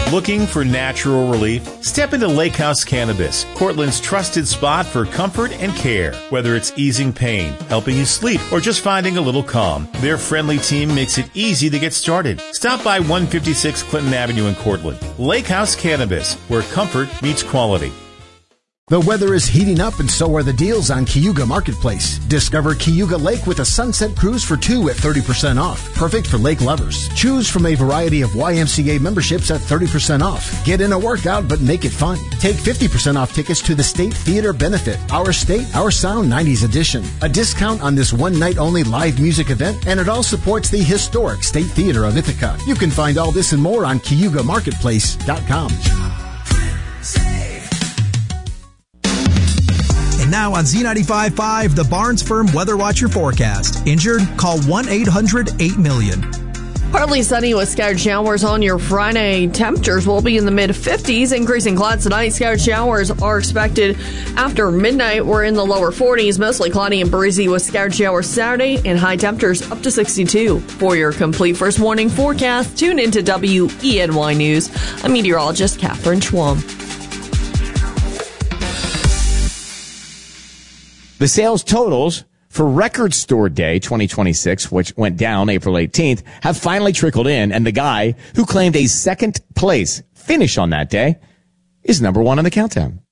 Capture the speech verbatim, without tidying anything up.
Looking for natural relief? Step into Lake House Cannabis, Cortland's trusted spot for comfort and care. Whether it's easing pain, helping you sleep, or just finding a little calm, their friendly team makes it easy to get started. Stop by one fifty-six Clinton Avenue in Cortland. Lake House Cannabis, where comfort meets quality. The weather is heating up and so are the deals on Cayuga Marketplace. Discover Cayuga Lake with a sunset cruise for two at thirty percent off. Perfect for lake lovers. Choose from a variety of Y M C A memberships at thirty percent off. Get in a workout but make it fun. Take fifty percent off tickets to the State Theater Benefit, Our State, Our Sound nineties edition. A discount on this one night only live music event, and it all supports the historic State Theater of Ithaca. You can find all this and more on Cayuga Marketplace dot com. Now on Z ninety-five point five, the Barnes Firm Weather Watcher forecast. Injured? Call one eight hundred eight million. Partly sunny with scattered showers on your Friday. Temperatures will be in the mid fifties. Increasing clouds tonight. Scattered showers are expected after midnight. We're in the lower forties. Mostly cloudy and breezy with scattered showers Saturday and high temperatures up to sixty-two. For your complete first warning forecast, tune into W E N Y News. I'm meteorologist Catherine Schwam. The sales totals for Record Store Day twenty twenty-six, which went down April eighteenth, have finally trickled in, and the guy who claimed a second place finish on that day is number one on the countdown.